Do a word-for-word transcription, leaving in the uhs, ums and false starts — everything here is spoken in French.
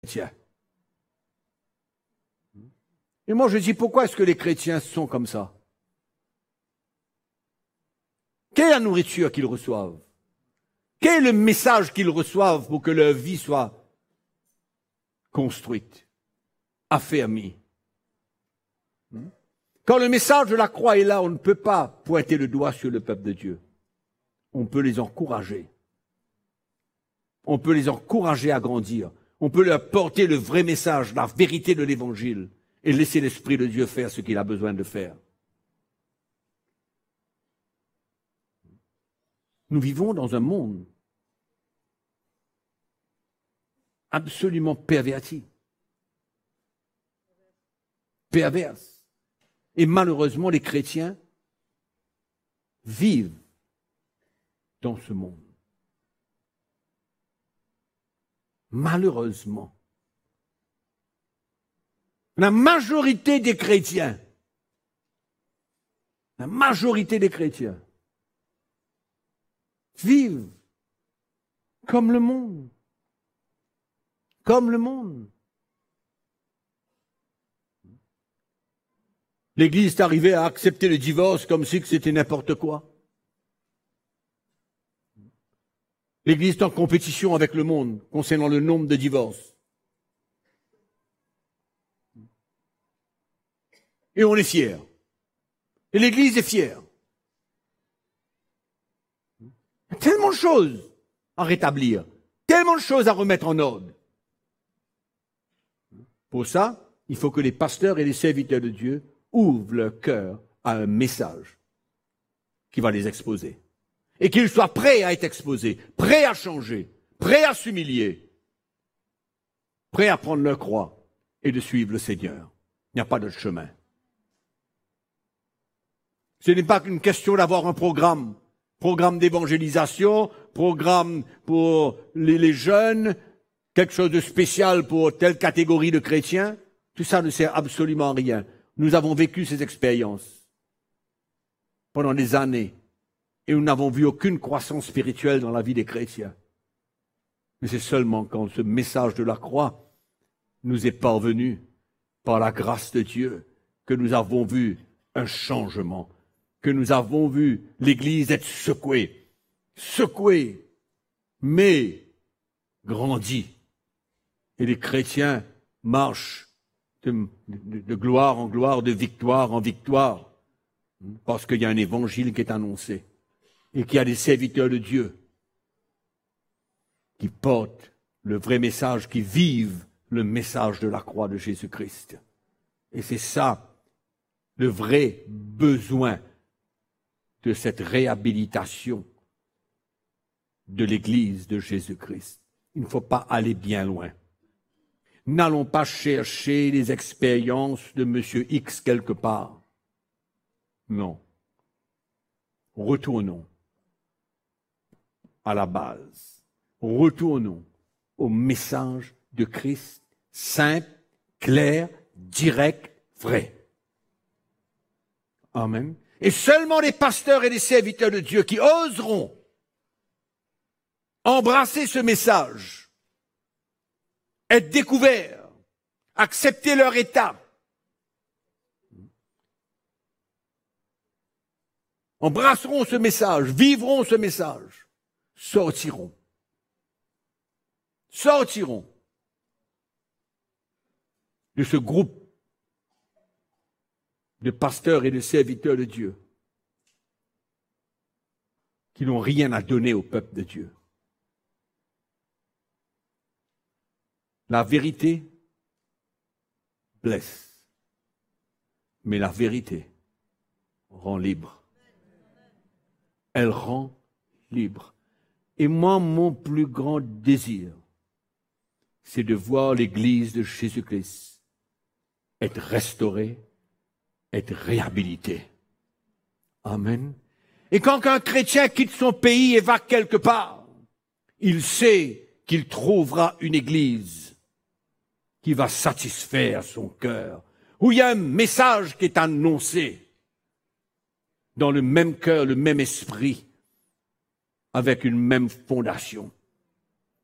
chrétiens. Et moi je dis, pourquoi est-ce que les chrétiens sont comme ça? Quelle est la nourriture qu'ils reçoivent? Quel est le message qu'ils reçoivent pour que leur vie soit construite, affermie? Quand le message de la croix est là, on ne peut pas pointer le doigt sur le peuple de Dieu. On peut les encourager. On peut les encourager à grandir. On peut leur porter le vrai message, la vérité de l'Évangile, et laisser l'Esprit de Dieu faire ce qu'il a besoin de faire. Nous vivons dans un monde absolument perverti, perverse. Et malheureusement, les chrétiens vivent dans ce monde. Malheureusement. La majorité des chrétiens, la majorité des chrétiens vivent comme le monde. Comme le monde. L'Église est arrivée à accepter le divorce comme si c'était n'importe quoi. L'Église est en compétition avec le monde concernant le nombre de divorces. Et on est fiers. Et l'Église est fière. Il y a tellement de choses à rétablir, tellement de choses à remettre en ordre. Pour ça, il faut que les pasteurs et les serviteurs de Dieu ouvrent leur cœur à un message qui va les exposer. Et qu'ils soient prêts à être exposés, prêts à changer, prêts à s'humilier, prêts à prendre leur croix et de suivre le Seigneur. Il n'y a pas d'autre chemin. Ce n'est pas qu'une question d'avoir un programme, programme d'évangélisation, programme pour les, les jeunes, quelque chose de spécial pour telle catégorie de chrétiens. Tout ça ne sert absolument à rien. Nous avons vécu ces expériences pendant des années et nous n'avons vu aucune croissance spirituelle dans la vie des chrétiens. Mais c'est seulement quand ce message de la croix nous est parvenu par la grâce de Dieu que nous avons vu un changement, que nous avons vu l'Église être secouée, secouée, mais grandie. Et les chrétiens marchent de, de, de gloire en gloire, de victoire en victoire, parce qu'il y a un évangile qui est annoncé et qu'il y a des serviteurs de Dieu qui portent le vrai message, qui vivent le message de la croix de Jésus-Christ. Et c'est ça, le vrai besoin de cette réhabilitation de l'Église de Jésus-Christ. Il ne faut pas aller bien loin. N'allons pas chercher les expériences de M. X quelque part. Non. Retournons à la base. Retournons au message de Christ, simple, clair, direct, vrai. Amen. Et seulement les pasteurs et les serviteurs de Dieu qui oseront embrasser ce message, être découverts, accepter leur état, embrasseront ce message, vivront ce message, sortiront. Sortiront de ce groupe de pasteurs et de serviteurs de Dieu qui n'ont rien à donner au peuple de Dieu. La vérité blesse, mais la vérité rend libre. Elle rend libre. Et moi, mon plus grand désir, c'est de voir l'Église de Jésus-Christ être restaurée, être réhabilitée. Amen. Et quand un chrétien quitte son pays et va quelque part, il sait qu'il trouvera une Église qui va satisfaire son cœur, où il y a un message qui est annoncé dans le même cœur, le même esprit, avec une même fondation.